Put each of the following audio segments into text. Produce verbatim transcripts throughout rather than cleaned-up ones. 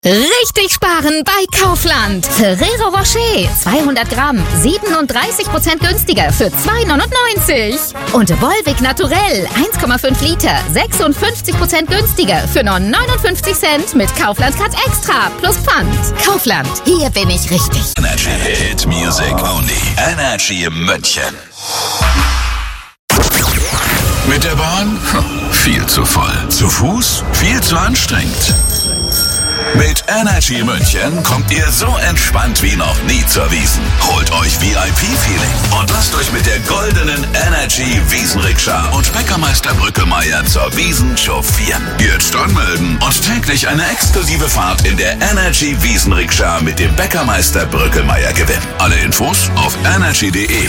Richtig sparen bei Kaufland. Ferrero Rocher zweihundert Gramm, siebenunddreißig Prozent günstiger für zwei neunundneunzig. Und Volvic Naturell eins Komma fünf Liter, sechsundfünfzig Prozent günstiger für nur neunundfünfzig Cent mit Kaufland Cut Extra plus Pfand. Kaufland, hier bin ich richtig. Energy Hit Music Only. Energy in München. Mit der Bahn? Viel zu voll. Zu Fuß? Viel zu anstrengend. Mit Energy München kommt ihr so entspannt wie noch nie zur Wiesn. Holt euch V I P-Feeling und lasst euch mit der goldenen Energy Wiesenrikscha und Bäckermeister Brückemeier zur Wiesn chauffieren. Jetzt anmelden und täglich eine exklusive Fahrt in der Energy Wiesenrikscha mit dem Bäckermeister Brückemeier gewinnen. Alle Infos auf energy punkt de.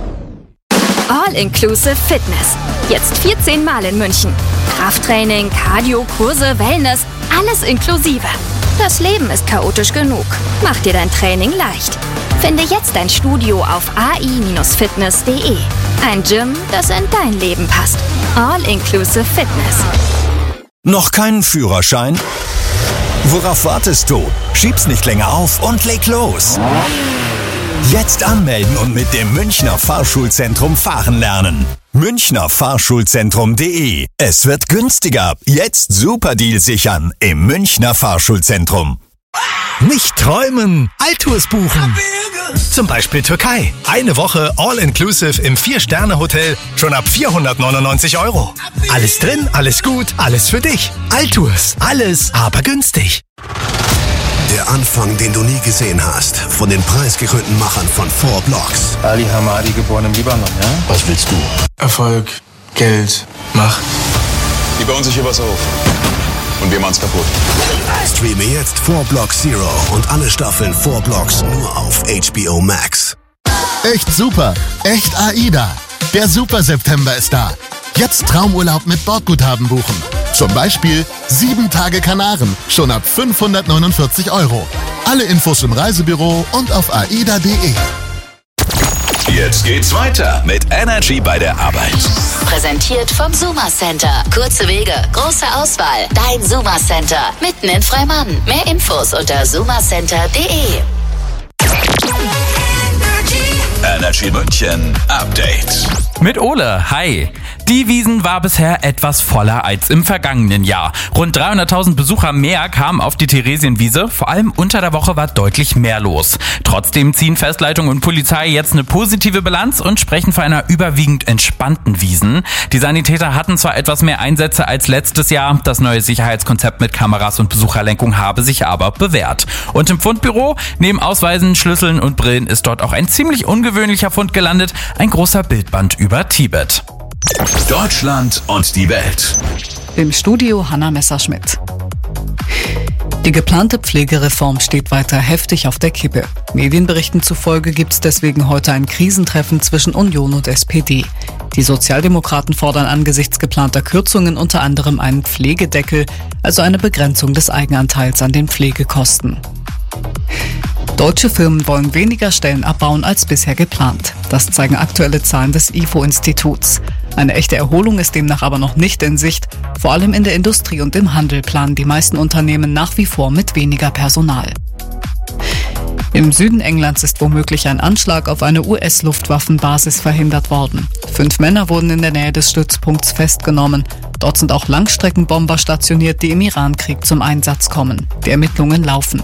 All-Inclusive Fitness. Jetzt vierzehn Mal in München. Krafttraining, Cardio, Kurse, Wellness, alles inklusive. Das Leben ist chaotisch genug. Mach dir dein Training leicht. Finde jetzt dein Studio auf a i Bindestrich fitness punkt de. Ein Gym, das in dein Leben passt. All-Inclusive Fitness. Noch keinen Führerschein? Worauf wartest du? Schieb's nicht länger auf und leg los. Jetzt anmelden und mit dem Münchner Fahrschulzentrum fahren lernen. Münchner Fahrschulzentrum punkt de. Es wird günstiger. Jetzt Superdeal sichern im Münchner Fahrschulzentrum. Nicht träumen, Altours buchen. Zum Beispiel Türkei. Eine Woche All-Inclusive im vier-Sterne-Hotel schon ab vierhundertneunundneunzig Euro. Alles drin, alles gut, alles für dich. Altours. Alles, aber günstig. Der Anfang, den du nie gesehen hast, von den preisgekrönten Machern von Four Blocks. Ali Hamadi, geboren im Libanon, ja? Was willst du? Erfolg, Geld, Macht. Die bauen sich hier was auf. Und wir machen's kaputt. Streame jetzt Four Blocks Zero und alle Staffeln Four Blocks nur auf H B O Max. Echt super, echt AIDA. Der Super September ist da. Jetzt Traumurlaub mit Bordguthaben buchen. Zum Beispiel sieben Tage Kanaren, schon ab fünfhundertneunundvierzig Euro. Alle Infos im Reisebüro und auf aida punkt de. Jetzt geht's weiter mit Energy bei der Arbeit. Präsentiert vom Suma Center. Kurze Wege, große Auswahl. Dein Suma Center. Mitten in Freimann. Mehr Infos unter suma center punkt de. Energy München Update. Mit Ole, hi. Die Wiesn war bisher etwas voller als im vergangenen Jahr. Rund dreihunderttausend Besucher mehr kamen auf die Theresienwiese. Vor allem unter der Woche war deutlich mehr los. Trotzdem ziehen Festleitung und Polizei jetzt eine positive Bilanz und sprechen von einer überwiegend entspannten Wiesn. Die Sanitäter hatten zwar etwas mehr Einsätze als letztes Jahr. Das neue Sicherheitskonzept mit Kameras und Besucherlenkung habe sich aber bewährt. Und im Fundbüro, neben Ausweisen, Schlüsseln und Brillen, ist dort auch ein ziemlich ungewöhnlicher Fund gelandet. Ein großer Bildband über Tibet. Deutschland und die Welt. Im Studio Hanna Messerschmidt. Die geplante Pflegereform steht weiter heftig auf der Kippe. Medienberichten zufolge gibt es deswegen heute ein Krisentreffen zwischen Union und S P D. Die Sozialdemokraten fordern angesichts geplanter Kürzungen unter anderem einen Pflegedeckel, also eine Begrenzung des Eigenanteils an den Pflegekosten. Deutsche Firmen wollen weniger Stellen abbauen als bisher geplant. Das zeigen aktuelle Zahlen des I F O-Instituts. Eine echte Erholung ist demnach aber noch nicht in Sicht. Vor allem in der Industrie und im Handel planen die meisten Unternehmen nach wie vor mit weniger Personal. Im Süden Englands ist womöglich ein Anschlag auf eine U S-Luftwaffenbasis verhindert worden. Fünf Männer wurden in der Nähe des Stützpunkts festgenommen. Dort sind auch Langstreckenbomber stationiert, die im Irankrieg zum Einsatz kommen. Die Ermittlungen laufen.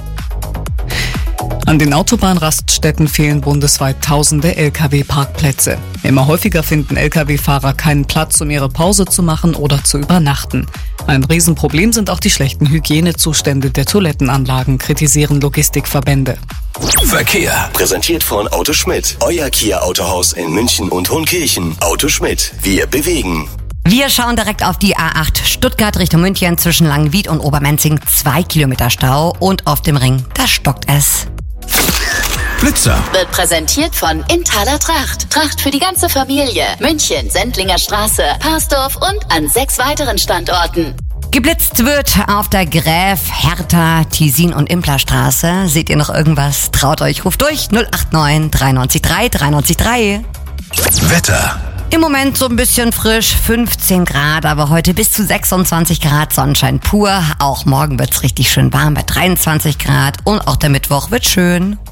An den Autobahnraststätten fehlen bundesweit tausende L K W-Parkplätze. Immer häufiger finden L K W-Fahrer keinen Platz, um ihre Pause zu machen oder zu übernachten. Ein Riesenproblem sind auch die schlechten Hygienezustände der Toilettenanlagen, kritisieren Logistikverbände. Verkehr. Präsentiert von Auto Schmidt. Euer Kia Autohaus in München und Hohenkirchen. Auto Schmidt. Wir bewegen. Wir schauen direkt auf die A acht Stuttgart Richtung München zwischen Langenwied und Obermenzing. Zwei Kilometer Stau und auf dem Ring, da stockt es. Blitzer. Wird präsentiert von Inthaler Tracht. Tracht für die ganze Familie. München, Sendlinger Straße, Parsdorf und an sechs weiteren Standorten. Geblitzt wird auf der Gräf, Hertha, Tisin und Implerstraße. Seht ihr noch irgendwas? Traut euch, ruft durch null acht neun drei neun drei drei neun drei. Wetter. Im Moment so ein bisschen frisch, fünfzehn Grad, aber heute bis zu sechsundzwanzig Grad, Sonnenschein pur. Auch morgen wird's richtig schön warm bei dreiundzwanzig Grad und auch der Mittwoch wird schön.